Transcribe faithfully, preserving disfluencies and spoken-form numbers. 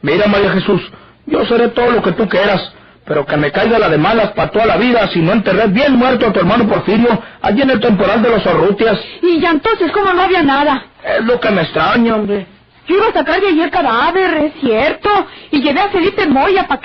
Mira, María Jesús, yo seré todo lo que tú quieras, pero que me caiga la de malas para toda la vida si no enterré bien muerto a tu hermano Porfirio allí en el temporal de los Orrutias. Y ya entonces, ¿cómo no había nada? Es lo que me extraña, hombre. Yo iba a sacar de allí el cadáver, es cierto, y llevé a Felipe Moya para